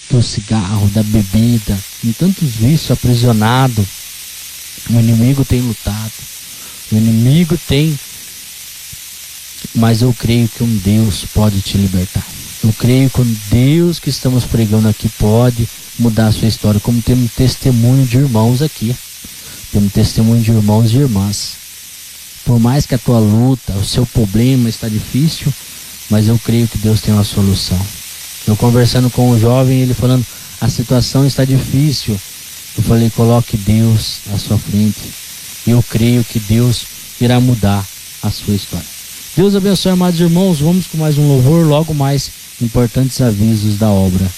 do cigarro, da bebida, em tantos vícios aprisionado. O inimigo tem lutado, o inimigo tem, mas eu creio que um Deus pode te libertar. Eu creio que um Deus que estamos pregando aqui pode mudar a sua história, como temos testemunho de irmãos aqui, temos testemunho de irmãos e irmãs. Por mais que a tua luta, o seu problema está difícil, mas eu creio que Deus tem uma solução. Eu conversando com um jovem, ele falando, a situação está difícil. Eu falei, coloque Deus à sua frente. Eu creio que Deus irá mudar a sua história. Deus abençoe, amados irmãos. Vamos com mais um louvor, logo mais importantes avisos da obra